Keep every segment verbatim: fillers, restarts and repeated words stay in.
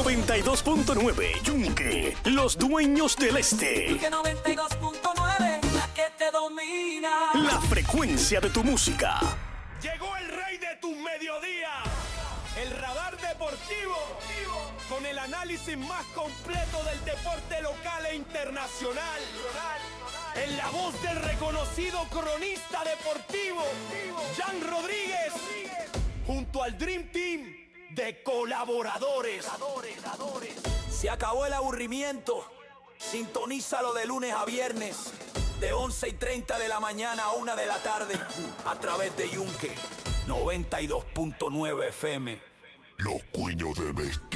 noventa y dos punto nueve, Yunque, los dueños del este. Yunque noventa y dos punto nueve, la que te domina. La frecuencia de tu música. Llegó el rey de tus mediodías, el Radar Deportivo, con el análisis más completo del deporte local e internacional. En la voz del reconocido cronista deportivo, Jan Rodríguez, junto al Dream Team de colaboradores. Se acabó el aburrimiento. Sintonízalo de lunes a viernes, de once y treinta de la mañana a una de la tarde, a través de Yunque noventa y dos punto nueve F M. Los Dueños del Este.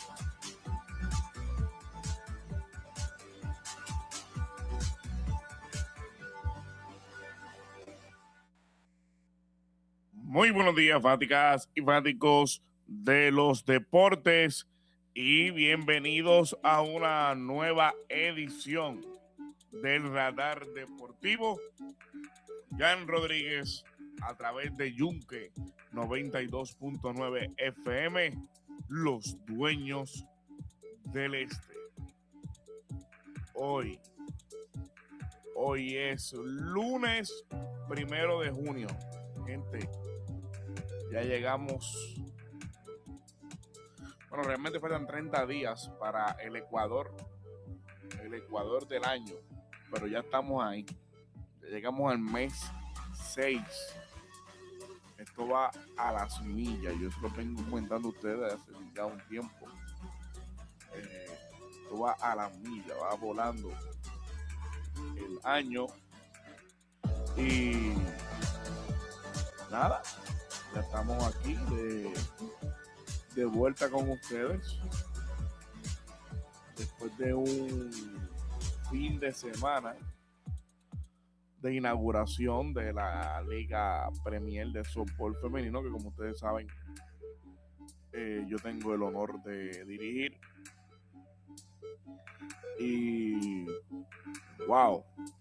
Muy buenos días, fanáticas y fanáticos de los deportes, y bienvenidos a una nueva edición del Radar Deportivo. Jan Rodríguez a través de Yunque noventa y dos punto nueve F M, los dueños del este. Hoy, hoy es lunes primero de junio, gente. Ya llegamos. Bueno, realmente faltan treinta días para el Ecuador, el Ecuador del año, pero ya estamos ahí. Ya llegamos al mes seis. Esto va a las millas. Yo se lo vengo comentando a ustedes hace ya un tiempo. Eh, esto va a las millas, va volando el año. Y nada, ya estamos aquí de, de vuelta con ustedes después de un fin de semana de inauguración de la Liga Premier de Softball Femenino, que como ustedes saben, eh, yo tengo el honor de dirigir. Y wow,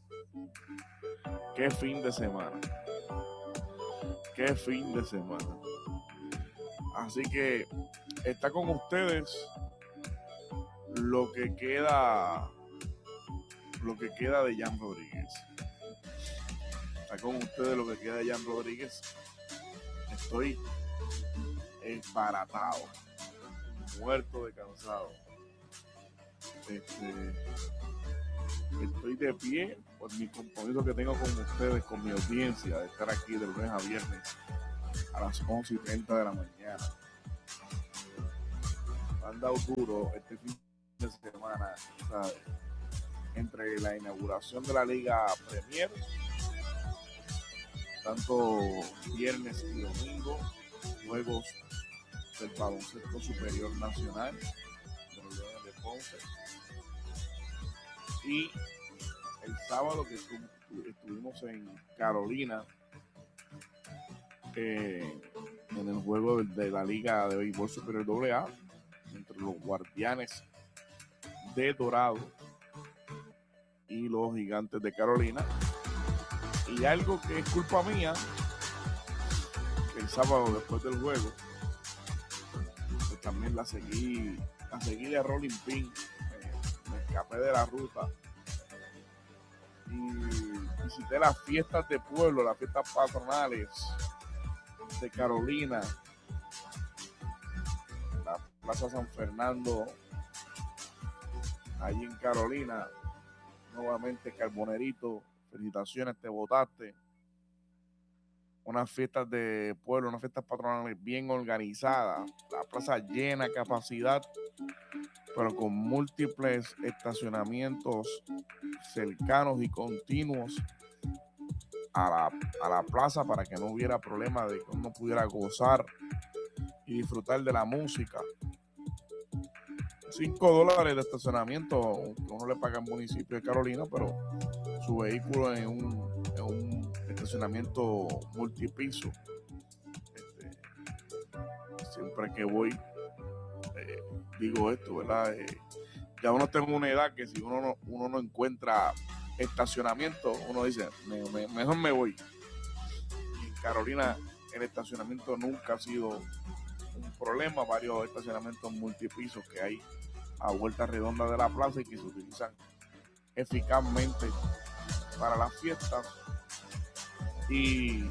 qué fin de semana. Qué fin de semana. Así que está con ustedes lo que queda, lo que queda de Jan Rodríguez. Está con ustedes lo que queda de Jan Rodríguez. Estoy embaratado, muerto de cansado. Este, estoy de pie por mi compromiso que tengo con ustedes, con mi audiencia, de estar aquí de lunes a viernes a las once y treinta de la mañana. Me han dado duro este fin de semana, ¿sabes? Entre la inauguración de la Liga Premier, tanto viernes y domingo, juegos del baloncesto superior nacional de los Leones de Ponce, y el sábado que estu- estuvimos en Carolina, eh, en el juego de, de la Liga de Béisbol Superior doble A entre los Guardianes de Dorado y los Gigantes de Carolina. Y algo que es culpa mía, que el sábado después del juego, pues también la seguí, la seguí de Rolling Pin, eh, me escapé de la ruta y visité las fiestas de pueblo, las fiestas patronales de Carolina, la Plaza San Fernando, allí en Carolina. Nuevamente, Carbonerito, felicitaciones, te votaste. Unas fiestas de pueblo, unas fiestas patronales bien organizadas, la plaza llena, capacidad, pero con múltiples estacionamientos cercanos y continuos a la, a la plaza, para que no hubiera problema de que uno pudiera gozar y disfrutar de la música. Cinco dólares de estacionamiento que uno le paga al municipio de Carolina, pero su vehículo en un, en un estacionamiento multipiso. Este, siempre que voy, eh, digo esto, ¿verdad? Eh, ya uno tiene una edad que si uno no, uno no encuentra estacionamiento, uno dice, me, me, mejor me voy. Y en Carolina el estacionamiento nunca ha sido un problemas, varios estacionamientos multipisos que hay a vuelta redonda de la plaza y que se utilizan eficazmente para las fiestas. Y,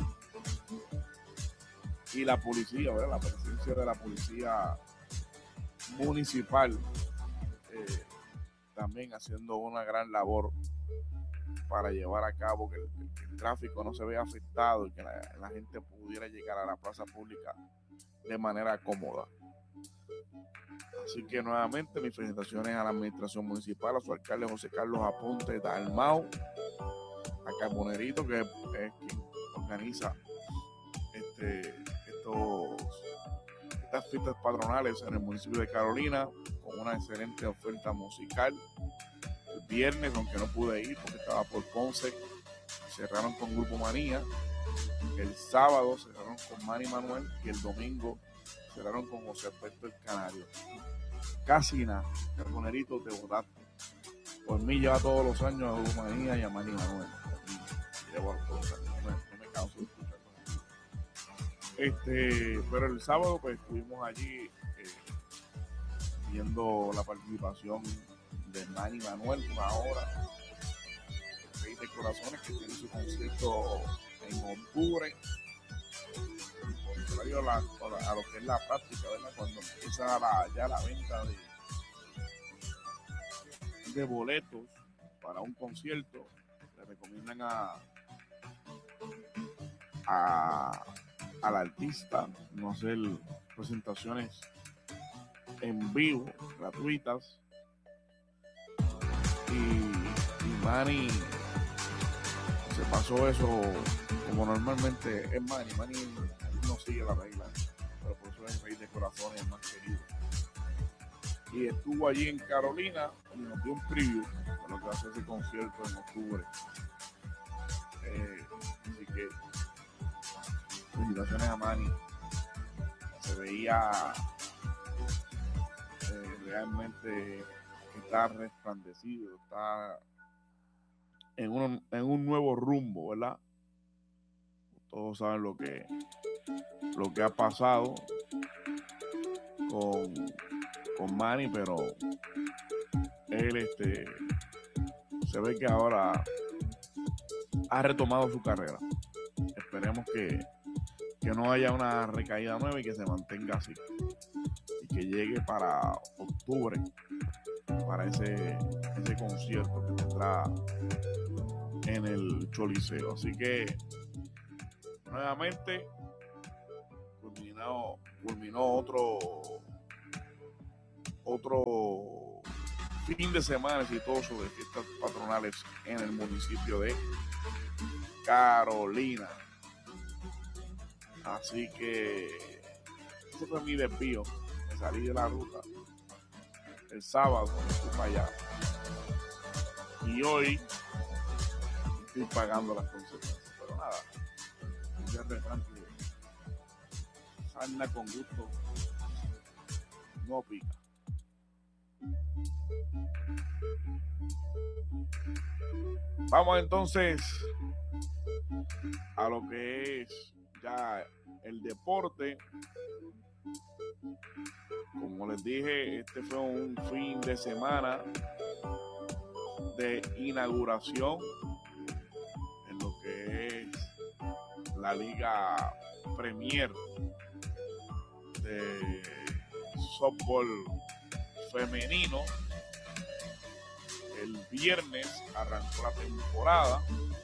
y la policía, ¿verdad? La presencia de la policía municipal eh, también haciendo una gran labor para llevar a cabo que el, que el tráfico no se vea afectado y que la, la gente pudiera llegar a la plaza pública de manera cómoda. Así que nuevamente mis felicitaciones a la administración municipal, a su alcalde José Carlos Aponte Dalmau, a Carbonerito, que es, es quien organiza este, estos, estas fiestas patronales en el municipio de Carolina, con una excelente oferta musical. El viernes, aunque no pude ir porque estaba por Ponce, cerraron con Grupo Manía. El sábado cerraron con Manny Manuel y el domingo cerraron con José Alberto el Canario. Casi nada, Carbonerito, te votaste. Por mí lleva todos los años a Grupo Manía y a Manny Manuel. Y llevo todos los años, no me, no me canso de escucharlo. Este, pero el sábado pues estuvimos allí eh, viendo la participación de Manny Manuel, una hora. Rey de Corazones, que tiene su concierto en octubre. Contrario a, la, a lo que es la práctica, ¿verdad? Cuando empieza la, ya la venta de, de boletos para un concierto, le recomiendan a, a al artista no hacer presentaciones en vivo gratuitas. Y, y Manny se pasó eso como normalmente es Manny. Manny no sigue la regla, pero por eso es el rey de corazones, el más querido. Y estuvo allí en Carolina y nos dio un preview de lo que va a ser ese concierto en octubre. Eh, así que felicitaciones a Manny. Se veía eh, realmente que está resplandecido, está en un, en un nuevo rumbo, ¿verdad? Todos saben lo que lo que ha pasado con, con Manny, pero él este se ve que ahora ha retomado su carrera. Esperemos que, que no haya una recaída nueva y que se mantenga así y que llegue para octubre para ese, ese concierto que tendrá en el Choliseo. Así que nuevamente culminó, culminó otro otro fin de semana exitoso de fiestas patronales en el municipio de Carolina. Así que ese fue mi desvío. Me salí de la ruta el sábado, fui para allá, y hoy estoy pagando las consecuencias. Pero nada, dice el refrán que sarna con gusto no pica. Vamos entonces a lo que es ya el deporte. Como les dije, este fue un fin de semana de inauguración en lo que es la Liga Premier de softball femenino. El viernes arrancó la temporada.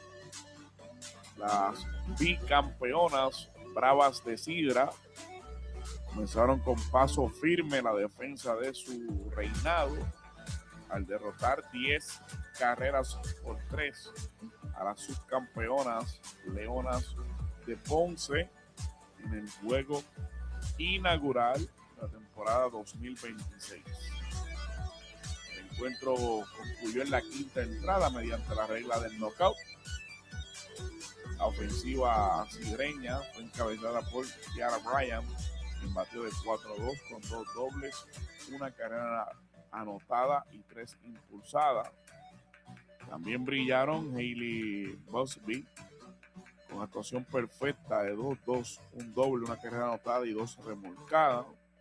Las bicampeonas Bravas de Sidra comenzaron con paso firme la defensa de su reinado al derrotar diez carreras por tres a las subcampeonas Leonas de Ponce en el juego inaugural de la temporada dos mil veintiséis. El encuentro concluyó en la quinta entrada mediante la regla del knockout. La ofensiva sidreña fue encabezada por Kiara Bryan, quien batió de cuatro a dos con dos dobles, una carrera anotada y tres impulsadas. También brillaron Hailey Busby con actuación perfecta de dos dos, un doble, una carrera anotada y dos remolcadas.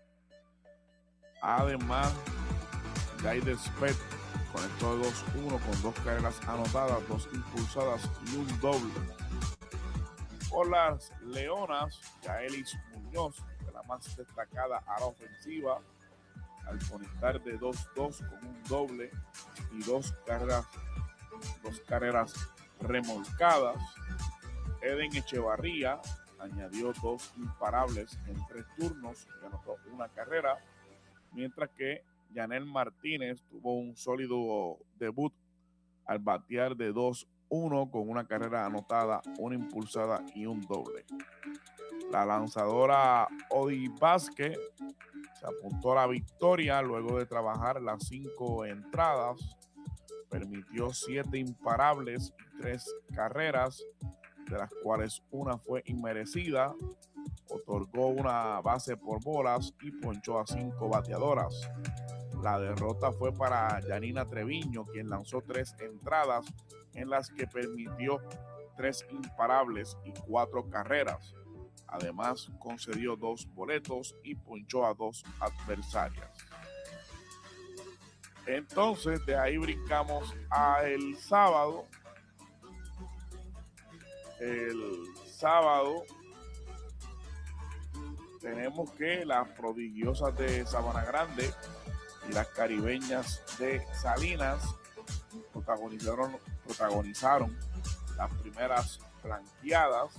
Además, Jaider Speth conectó de dos uno con dos carreras anotadas, dos impulsadas y un doble. Por las Leonas, Yaelis Muñoz, de la más destacada a la ofensiva, al conectar de dos dos con un doble y dos carreras, dos carreras remolcadas. Eden Echevarría añadió dos imparables en tres turnos y anotó una carrera, mientras que Yanel Martínez tuvo un sólido debut al batear de dos uno con una carrera anotada, una impulsada y un doble. La lanzadora Odi Vázquez se apuntó a la victoria luego de trabajar las cinco entradas, permitió siete imparables y tres carreras, de las cuales una fue inmerecida, otorgó una base por bolas y ponchó a cinco bateadoras. La derrota fue para Yanina Treviño, quien lanzó tres entradas en las que permitió tres imparables y cuatro carreras. Además, concedió dos boletos y ponchó a dos adversarias. Entonces, de ahí brincamos a el sábado. El sábado tenemos que las prodigiosas de Sabana Grande y las caribeñas de Salinas protagonizaron, protagonizaron las primeras blanqueadas.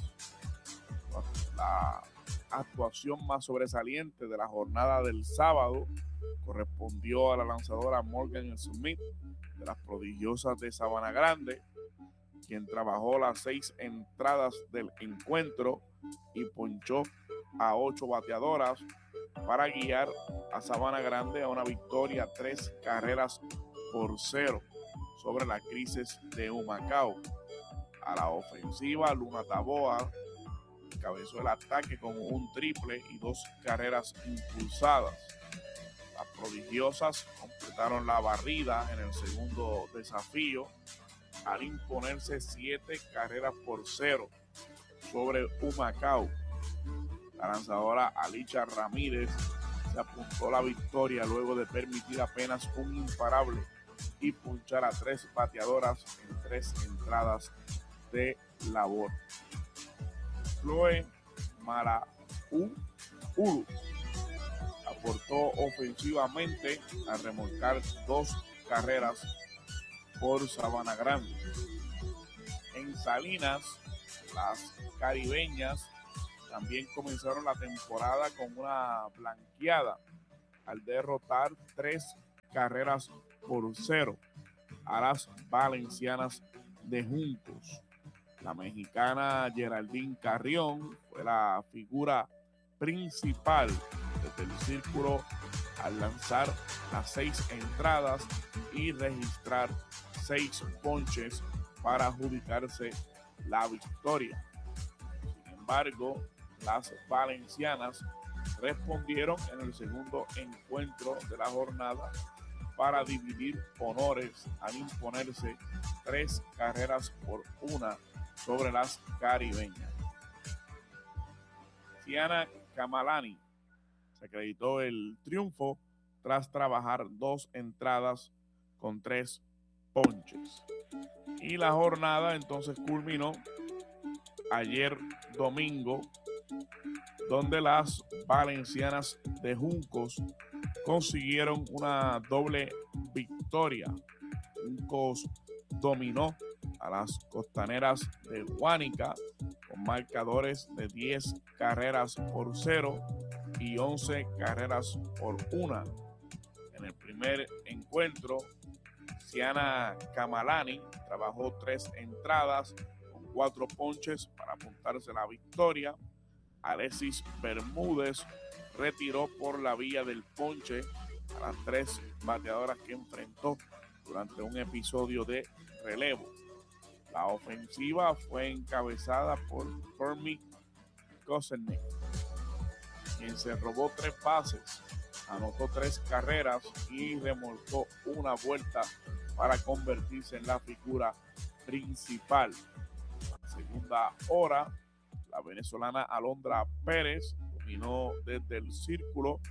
La actuación más sobresaliente de la jornada del sábado correspondió a la lanzadora Morgan Smith de las prodigiosas de Sabana Grande, quien trabajó las seis entradas del encuentro y ponchó a ocho bateadoras para guiar a Sabana Grande a una victoria tres carreras por cero sobre la Crisis de Humacao. A la ofensiva, Luna Taboa encabezó el ataque con un triple y dos carreras impulsadas. Las prodigiosas completaron la barrida en el segundo desafío al imponerse siete carreras por cero sobre Humacao. La lanzadora Alicia Ramírez se apuntó a la victoria luego de permitir apenas un imparable y punchar a tres bateadoras en tres entradas de labor. Chloe Maraú Uru aportó ofensivamente a remolcar dos carreras por Sabana Grande. En Salinas, las caribeñas también comenzaron la temporada con una blanqueada al derrotar tres carreras por cero a las valencianas de Juncos. La mexicana Geraldine Carrión fue la figura principal desde el círculo al lanzar las seis entradas y registrar seis ponches para adjudicarse la victoria. Sin embargo, las valencianas respondieron en el segundo encuentro de la jornada para dividir honores al imponerse tres carreras por una sobre las caribeñas. Ciana Kamalani se acreditó el triunfo tras trabajar dos entradas con tres ponches. Y la jornada entonces culminó ayer domingo, donde las valencianas de Juncos consiguieron una doble victoria. Juncos dominó a las costaneras de Guánica con marcadores de diez carreras por cero y once carreras por una. En el primer encuentro, Ciana Kamalani trabajó tres entradas con cuatro ponches para apuntarse la victoria. Alexis Bermúdez retiró por la vía del ponche a las tres bateadoras que enfrentó durante un episodio de relevo. La ofensiva fue encabezada por Fermi Kosenek, quien se robó tres bases, anotó tres carreras y remolcó una vuelta para convertirse en la figura principal. En la segunda hora, la venezolana Alondra Pérez dominó desde el círculo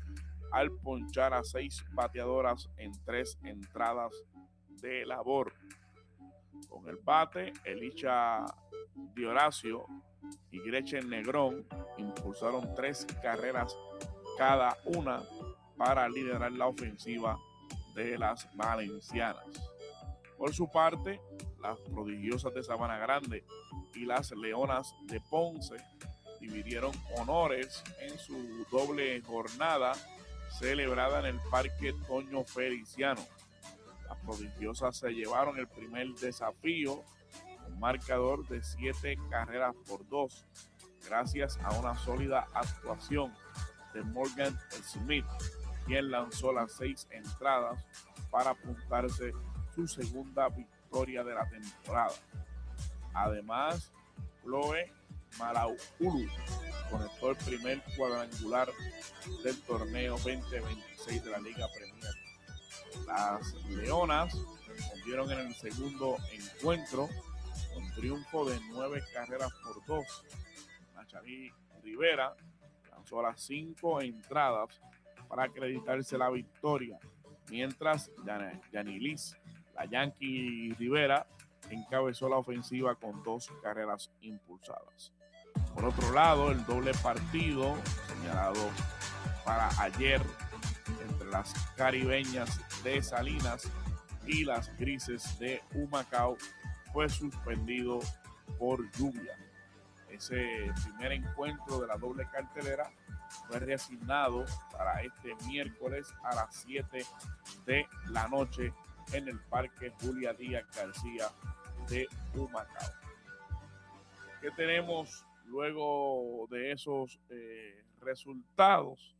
al ponchar a seis bateadoras en tres entradas de labor. Con el bate, Elisha Dioracio y Gretchen Negrón impulsaron tres carreras cada una para liderar la ofensiva de las valencianas. Por su parte, las prodigiosas de Sabana Grande y las Leonas de Ponce dividieron honores en su doble jornada celebrada en el Parque Toño Feliciano. Las prodigiosas se llevaron el primer desafío con marcador de siete carreras por dos, gracias a una sólida actuación de Morgan Smith, quien lanzó las seis entradas para apuntarse su segunda victoria de la temporada. Además, Chloe Malaulu conectó el primer cuadrangular del torneo veinte veintiséis de la Liga Premier. Las Leonas respondieron en el segundo encuentro con triunfo de nueve carreras por dos. Nachari Rivera lanzó las cinco entradas para acreditarse la victoria, mientras Yanilis, la Yankee Rivera, encabezó la ofensiva con dos carreras impulsadas. Por otro lado, el doble partido señalado para ayer entre las caribeñas de Salinas y las grises de Humacao fue suspendido por lluvia. Ese primer encuentro de la doble cartelera fue reasignado para este miércoles a las siete de la noche en el Parque Julia Díaz García de Humacao. ¿Qué tenemos luego de esos eh, resultados?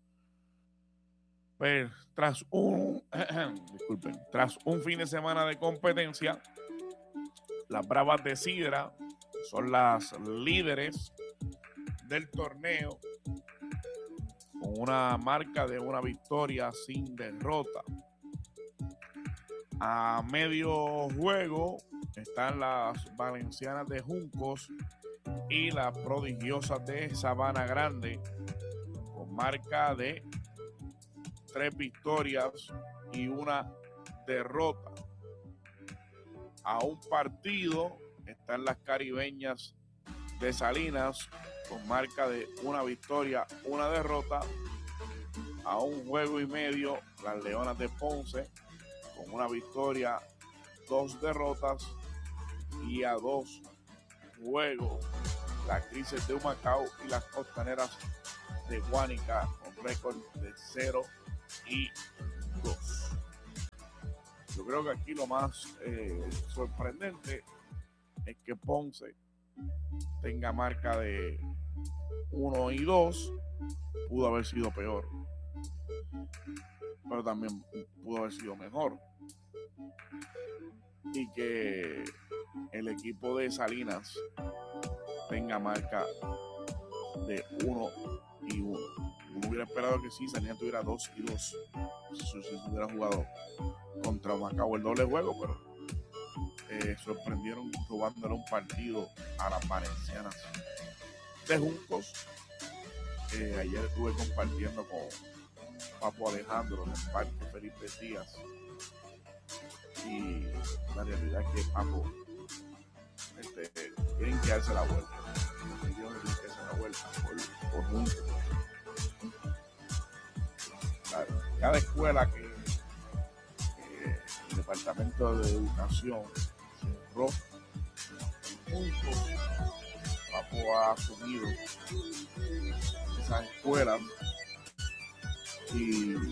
Pues tras un disculpen, tras un fin de semana de competencia, las Bravas de Sidra son las líderes del torneo con una marca de una victoria sin derrota. A medio juego están las Valencianas de Juncos y las prodigiosas de Sabana Grande con marca de tres victorias y una derrota. A un partido están las caribeñas de Salinas con marca de una victoria, una derrota. A un juego y medio las Leonas de Ponce con una victoria, dos derrotas. Y a dos juegos las crisis de Humacao y las costaneras de Guánica con récord de cero y dos. Yo creo que aquí lo más eh, sorprendente es que Ponce tenga marca de uno y dos. Pudo haber sido peor, pero también pudo haber sido mejor. Y que el equipo de Salinas tenga marca de uno y uno. Uno hubiera esperado que sí, Salinas tuviera dos y dos. Si se hubiera jugado contra Humacao el doble juego, pero eh, sorprendieron robándole un partido a las valencianas de Juncos. Eh, ayer estuve compartiendo con Papo Alejandro en el Parque Felipe Díaz. Y la realidad es que Papo este, tienen que darse la vuelta. Ellos tienen que darse la vuelta por, por Juncos. Claro, cada escuela que, que el Departamento de Educación cerró, Juncos, Papo ha asumido esas escuelas y,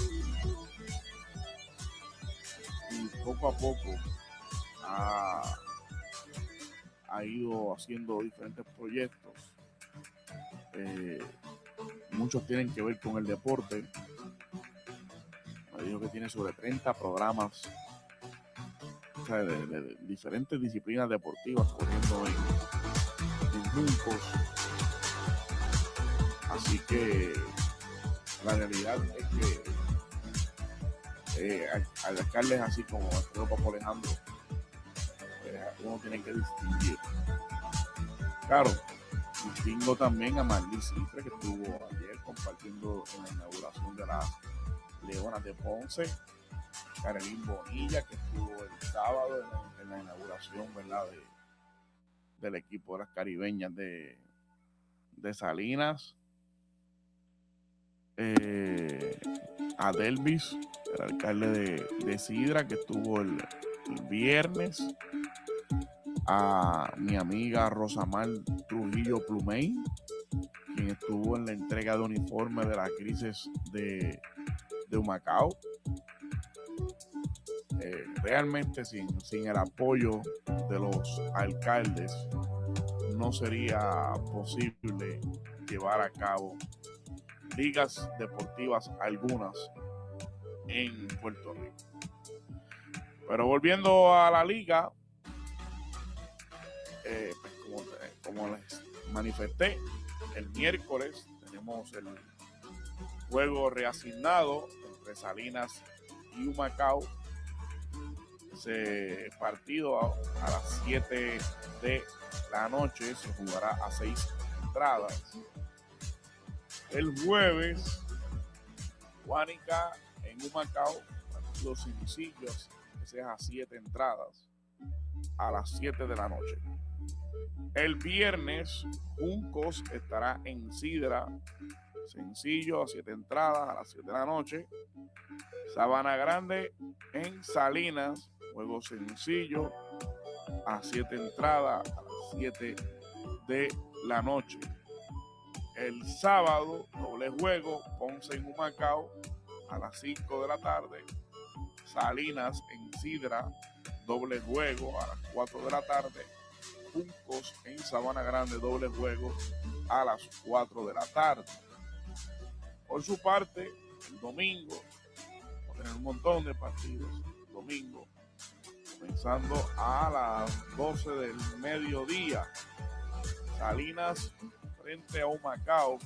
y poco a poco ha, ha ido haciendo diferentes proyectos. Eh, muchos tienen que ver con el deporte. Me dijo que tiene sobre treinta programas, o sea, de, de, de diferentes disciplinas deportivas corriendo en, en Juncos. Así que la realidad es que eh, al, al alcaldes así como Alfredo Papo Alejandro, eh, uno tiene que distinguir. Claro, distingo también a Marlí Cifre, que estuvo ayer compartiendo en la inauguración de la Leonas de Ponce, Carolín Bonilla, que estuvo el sábado en la, en la inauguración, ¿verdad?, de, del equipo de las caribeñas de, de Salinas. Eh, a Delvis, el alcalde de, de Sidra, que estuvo el, el viernes. A mi amiga Rosamar Trujillo Plumey, quien estuvo en la entrega de uniforme de la crisis de, de Humacao. Eh, realmente sin, sin el apoyo de los alcaldes no sería posible llevar a cabo ligas deportivas algunas en Puerto Rico. Pero volviendo a la liga, eh, pues como, como les manifesté, el miércoles tenemos el juego reasignado entre Salinas y Humacao. Ese partido a, a las siete de la noche se jugará a seis entradas. El jueves, Guánica en Humacao, partido sencillo, ese es a siete entradas, a las siete de la noche. El viernes, Juncos estará en Sidra, sencillo, a siete entradas, a las siete de la noche. Sabana Grande en Salinas, juego sencillo, a siete entradas, a las siete de la noche. El sábado, doble juego, Ponce en Humacao, a las cinco de la tarde. Salinas en Sidra, doble juego, a las cuatro de la tarde. Juncos en Sabana Grande, doble juego, a las cuatro de la tarde. Por su parte, el domingo, vamos a tener un montón de partidos. El domingo, comenzando a las doce del mediodía. Salinas frente a Humacao,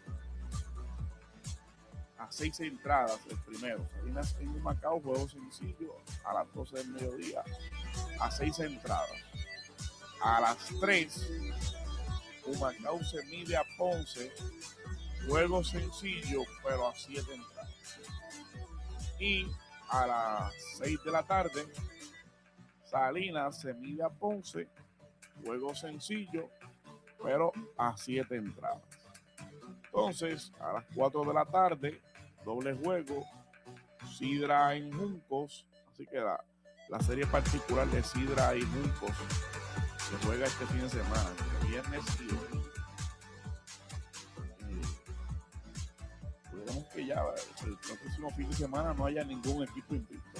a seis entradas el primero. Salinas en Humacao, juego sencillo, a las doce del mediodía, a seis entradas. A las tres, Humacao se mide a Ponce, juego sencillo, pero a siete entradas. Y a las seis de la tarde, Salinas se mide a Ponce, juego sencillo, pero a siete entradas. Entonces, a las cuatro de la tarde, doble juego, Sidra en Juncos. Así que la, la serie particular de Sidra y Juncos se juega este fin de semana, entre viernes y domingo. Esperemos que ya el próximo fin de semana no haya ningún equipo invicto.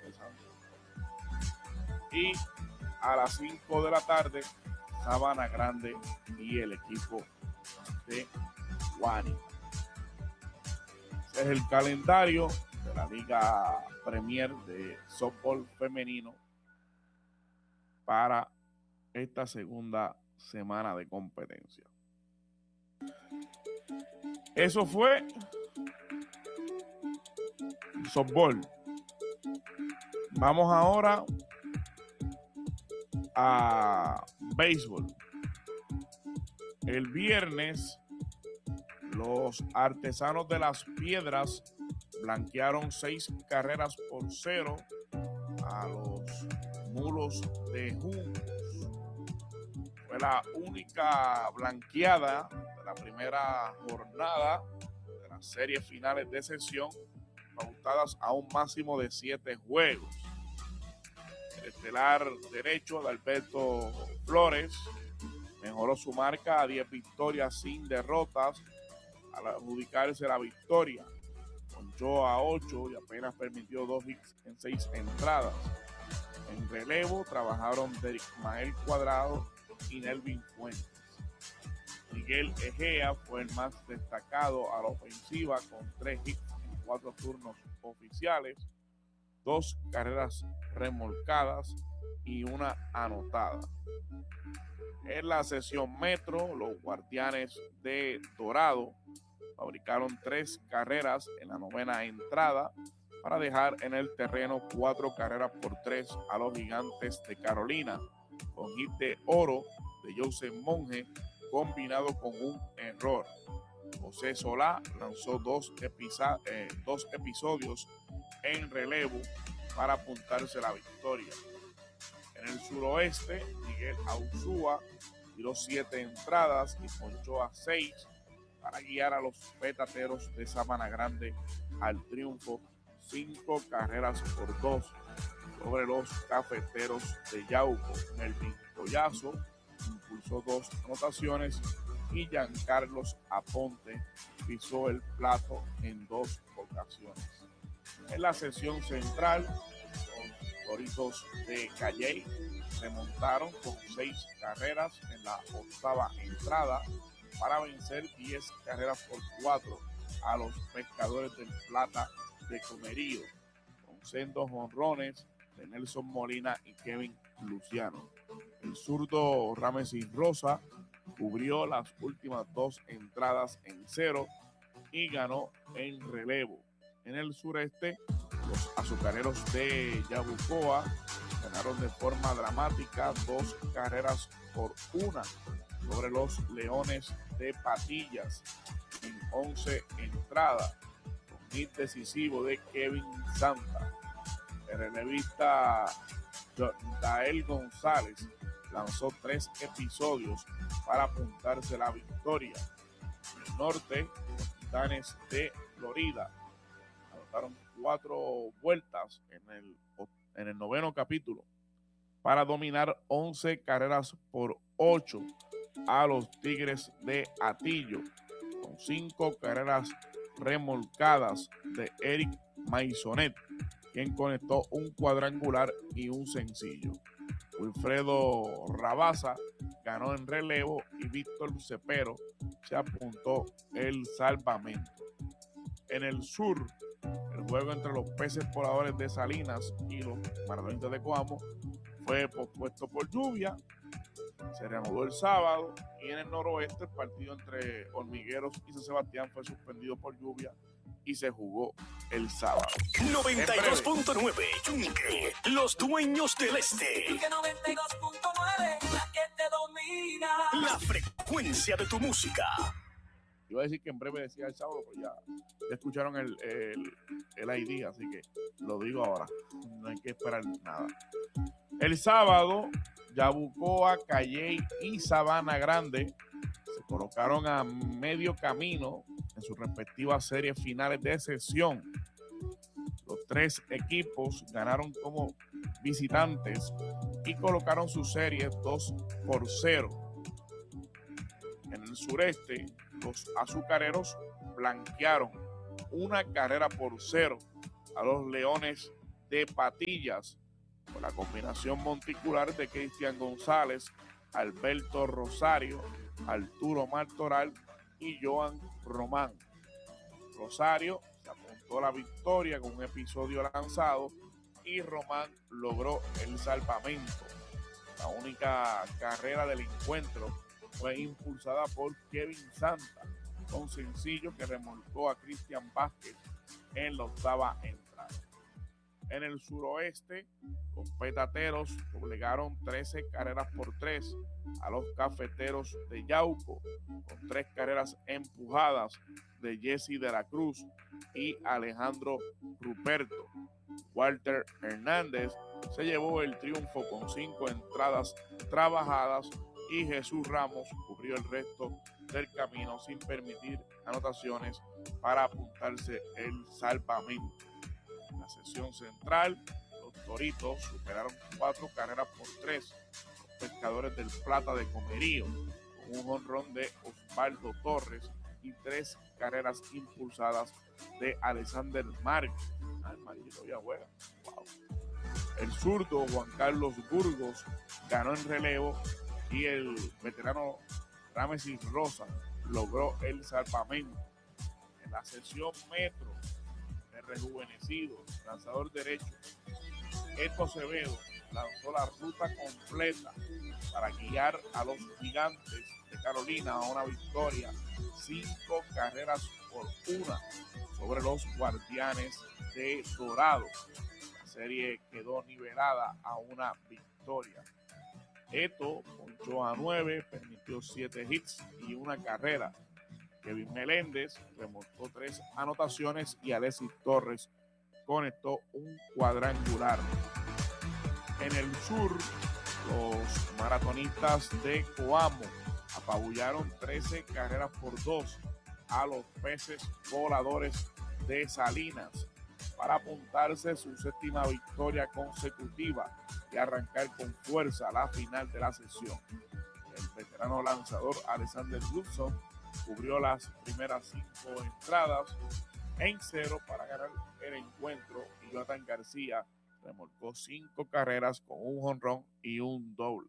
Y a las cinco de la tarde, Sabana Grande y el equipo de Guánica. Ese es el calendario de la Liga Premier de softball femenino para esta segunda semana de competencia. Eso fue softball. Vamos ahora a béisbol. El viernes, los Artesanos de las Piedras blanquearon seis carreras por cero a los Mulos de Juncos. Fue la única blanqueada de la primera jornada de las series finales de sesión, pautadas a un máximo de siete juegos. El estelar derecho de Alberto Flores mejoró su marca a diez victorias sin derrotas al adjudicarse la victoria. Ponchó a ocho y apenas permitió dos hits en seis entradas. En relevo trabajaron Derek Mael Cuadrado y Nelvin Fuentes. Miguel Egea fue el más destacado a la ofensiva con tres hits en cuatro turnos oficiales, dos carreras remolcadas y una anotada. En la sesión metro, los Guardianes de Dorado fabricaron tres carreras en la novena entrada para dejar en el terreno cuatro carreras por tres a los Gigantes de Carolina, con hit de oro de Joseph Monge combinado con un error. José Solá lanzó dos, episa, eh, dos episodios en relevo para apuntarse la victoria. En el suroeste, Miguel Auzúa tiró siete entradas y ponchó a seis para guiar a los petateros de Sabana Grande al triunfo, cinco carreras por dos sobre los cafeteros de Yauco. Melvin Collazo impulsó dos anotaciones y Giancarlos Aponte pisó el plato en dos ocasiones. En la sesión central, los Toritos de Calley remontaron con seis carreras en la octava entrada para vencer diez carreras por cuatro a los Pescadores del Plata de Comerío, con sendos jonrones de Nelson Molina y Kevin Luciano. El zurdo Ramesis Rosa cubrió las últimas dos entradas en cero y ganó en relevo. En el sureste, los azucareros de Yabucoa ganaron de forma dramática dos carreras por una sobre los Leones de Patillas en once entradas, con hit decisivo de Kevin Santa. El relevista Dael González lanzó tres episodios para apuntarse la victoria. En el norte, los Titanes de Florida anotaron cuatro vueltas en el, en el noveno capítulo para dominar once carreras por ocho a los Tigres de Atillo, con cinco carreras remolcadas de Eric Maisonet, quien conectó un cuadrangular y un sencillo. Wilfredo Rabasa ganó en relevo y Víctor Cepero se apuntó el salvamento. En el sur, el juego entre los Peces Voladores de Salinas y los Maratonistas de Coamo fue pospuesto por lluvia. Se reanudó el sábado, y en el noroeste el partido entre Hormigueros y San Sebastián fue suspendido por lluvia y se jugó el sábado. noventa y dos punto nueve Yunque, los dueños del este. Yunque noventa y dos punto nueve, la que te domina. La frecuencia de tu música. Iba a decir que en breve decía el sábado, pero ya, ya escucharon el, el, el I D, así que lo digo ahora. No hay que esperar nada. El sábado, Yabucoa, Calley y Sabana Grande se colocaron a medio camino en sus respectivas series finales de sesión. Los tres equipos ganaron como visitantes y colocaron sus series dos por cero. En el sureste, los azucareros blanquearon una carrera por cero a los Leones de Patillas, con la combinación monticular de Cristian González, Alberto Rosario, Arturo Martoral y Joan Román. Rosario se apuntó a la victoria con un episodio lanzado y Román logró el salvamento. La única carrera del encuentro fue impulsada por Kevin Santa, con sencillo que remolcó a Cristian Vázquez en la octava entrada. En el suroeste, los petateros obligaron trece carreras por tres a los cafeteros de Yauco, con tres carreras empujadas de Jesse de la Cruz y Alejandro Ruperto. Walter Hernández se llevó el triunfo con cinco entradas trabajadas y Jesús Ramos cubrió el resto del camino sin permitir anotaciones para apuntarse el salvamento. En la sesión central, los Toritos superaron cuatro carreras por tres los Pescadores del Plata de Comerío, con un jonrón de Osvaldo Torres y tres carreras impulsadas de Alexander Márquez. Ah, el Márquez todavía juega. Wow. El zurdo Juan Carlos Burgos ganó en relevo y el veterano Ramesis Rosa logró el salvamento. En la sesión metro, el rejuvenecido lanzador derecho Eto Acevedo lanzó la ruta completa para guiar a los Gigantes de Carolina a una victoria, cinco carreras por una sobre los Guardianes de Dorado. La serie quedó nivelada a una victoria. Eto ponchó a nueve, permitió siete hits y una carrera. Kevin Meléndez remontó tres anotaciones y Alexis Torres conectó un cuadrangular. En el sur, los maratonistas de Coamo apabullaron trece carreras por dos a los Peces Voladores de Salinas para apuntarse su séptima victoria consecutiva y arrancar con fuerza la final de la sesión. El veterano lanzador Alexander Woodson cubrió las primeras cinco entradas en cero para ganar el encuentro y Jonathan García remolcó cinco carreras con un jonrón y un doble.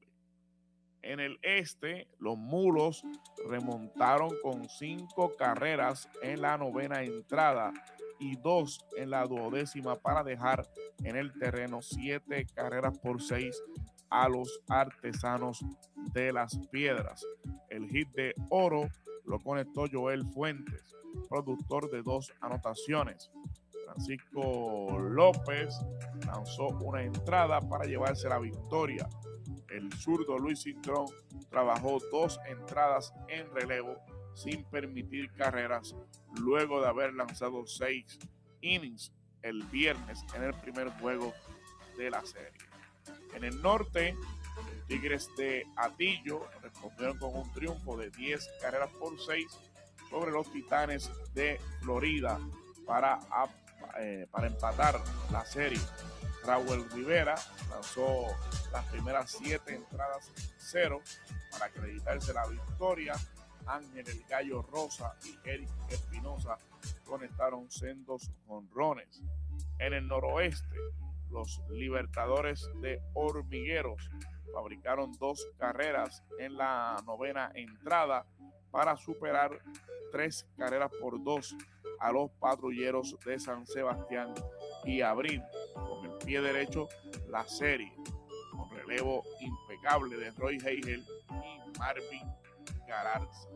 En el este, los Mulos remontaron con cinco carreras en la novena entrada y dos en la duodécima para dejar en el terreno siete carreras por seis a los Artesanos de las Piedras. El hit de oro lo conectó Joel Fuentes, productor de dos anotaciones. Francisco López lanzó una entrada para llevarse la victoria. El zurdo Luis Cintrón trabajó dos entradas en relevo sin permitir carreras luego de haber lanzado seis innings el viernes en el primer juego de la serie. En el norte, los Tigres de Atillo respondieron con un triunfo de diez carreras por seis sobre los Titanes de Florida para, eh, para empatar la serie. Raúl Rivera lanzó las primeras siete entradas en cero para acreditarse la victoria. Ángel El Gallo Rosa y Eric Espinosa conectaron sendos jonrones. En el noroeste, los Libertadores de Hormigueros fabricaron dos carreras en la novena entrada para superar tres carreras por dos a los Patrulleros de San Sebastián y abrir con el pie derecho la serie con relevo impecable de Roy Hagel y Marvin Gararza.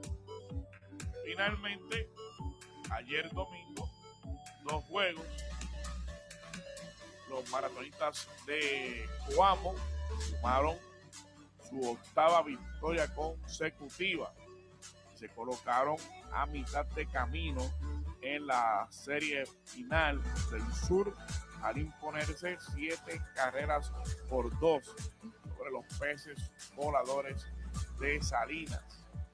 Finalmente, ayer domingo, dos juegos. Los maratonistas de Coamo sumaron su octava victoria consecutiva. Se colocaron a mitad de camino en la serie final del sur al imponerse siete carreras por dos sobre los Peces Voladores de Salinas.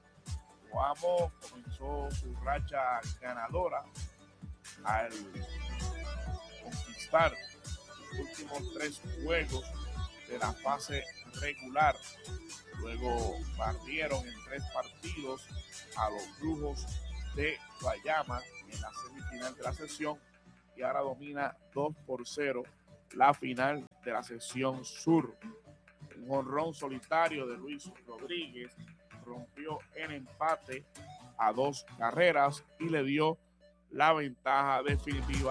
Coamo comenzó su racha ganadora al conquistar los últimos tres juegos de la fase regular. Luego barrieron en tres partidos a los Brujos de Guayama en la semifinal de la sesión y ahora domina dos por cero la final de la sesión sur. Un jonrón solitario de Luis Rodríguez rompió el empate a dos carreras y le dio la ventaja definitiva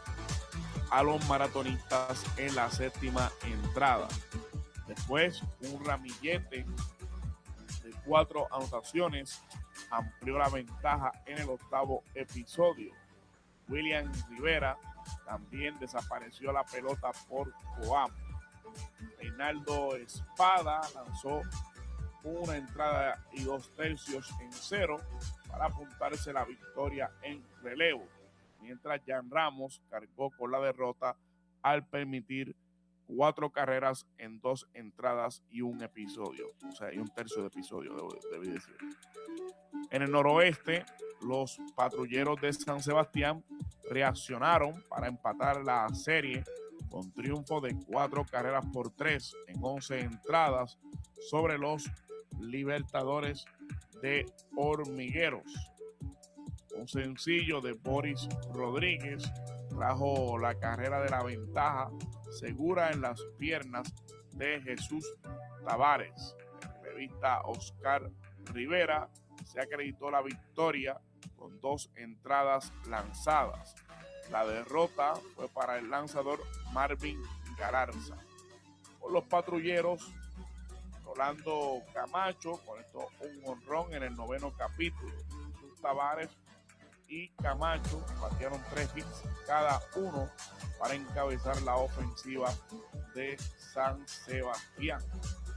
a los maratonistas en la séptima entrada. Después, un ramillete de cuatro anotaciones amplió la ventaja en el octavo episodio. William Rivera también desapareció la pelota por Coamo. Reinaldo Espada lanzó una entrada y dos tercios en cero para apuntarse la victoria en relevo, mientras Jan Ramos cargó con la derrota al permitir cuatro carreras en dos entradas y un episodio, o sea, y un tercio de episodio, debo, debí decir. En el noroeste, los Patrulleros de San Sebastián reaccionaron para empatar la serie con triunfo de cuatro carreras por tres en once entradas sobre los Libertadores de Hormigueros. Un sencillo de Boris Rodríguez trajo la carrera de la ventaja segura en las piernas de Jesús Tavares. En revista Oscar Rivera se acreditó la victoria con dos entradas lanzadas. La derrota fue para el lanzador Marvin Gararza. Por los Patrulleros, Rolando Camacho conectó un jonrón en el noveno capítulo. Jesús Tavares y Camacho batearon tres hits cada uno para encabezar la ofensiva de San Sebastián.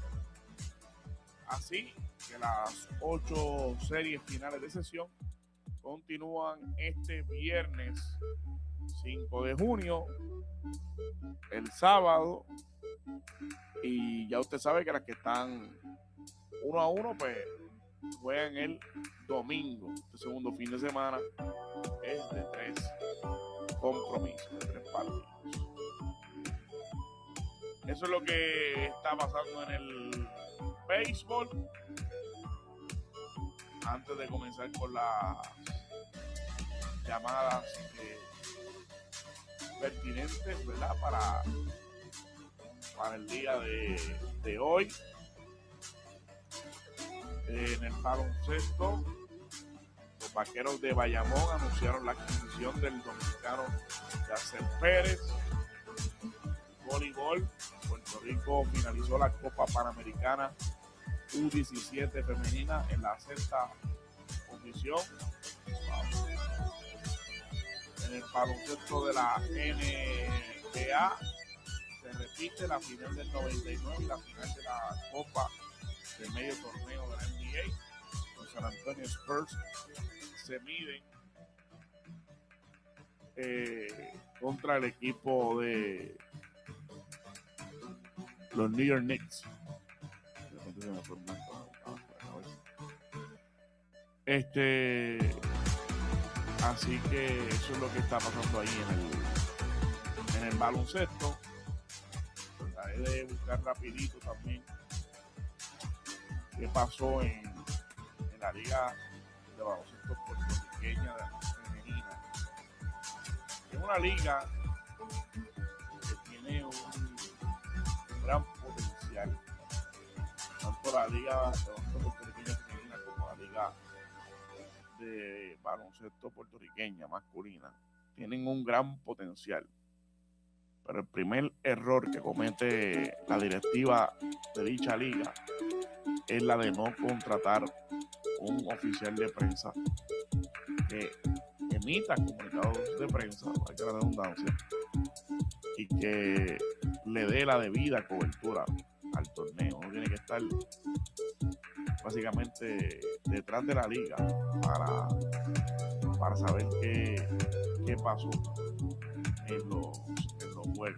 Así que las ocho series finales de sesión continúan este viernes cinco de junio, el sábado, y ya usted sabe que las que están uno a uno, pues juegan el domingo. El segundo fin de semana es de tres compromisos, de tres partidos. Eso es lo que está pasando en el béisbol. Antes de comenzar con las llamadas eh, pertinentes, ¿verdad? Para, para el día de, de hoy. Eh, en el baloncesto, los Vaqueros de Bayamón anunciaron la adquisición del dominicano Yasser Pérez. Voleibol, Puerto Rico finalizó la Copa Panamericana U diecisiete femenina en la sexta posición. En el baloncesto de la N B A se repite la final del noventa y nueve y la final de la Copa de medio torneo de la N B A. Los San Antonio Spurs se miden eh, contra el equipo de los New York Knicks. Este, así que eso es lo que está pasando ahí en el, en el baloncesto. Trataré de buscar rapidito también qué pasó en, en la liga de baloncesto puertorriqueña de la femenina. Es una liga que tiene un gran potencial, tanto la liga de baloncesto puertorriqueña femenina como la liga de baloncesto puertorriqueña masculina. Tienen un gran potencial, pero el primer error que comete la directiva de dicha liga es la de no contratar un oficial de prensa que emita comunicados de prensa, para que la redundancia, y que le dé la debida cobertura al torneo. Uno tiene que estar básicamente detrás de la liga para, para saber qué, qué pasó en los, en los juegos.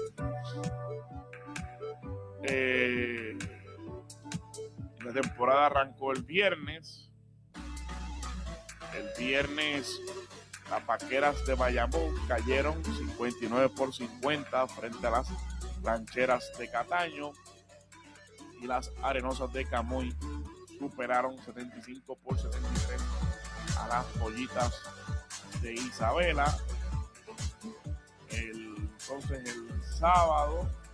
Eh, la temporada arrancó el viernes. El viernes las Vaqueras de Bayamón cayeron cincuenta y nueve por cincuenta frente a las Rancheras de Cataño, y las Arenosas de Camuy superaron setenta y cinco por setenta y tres a las Pollitas de Isabela. El, entonces el sábado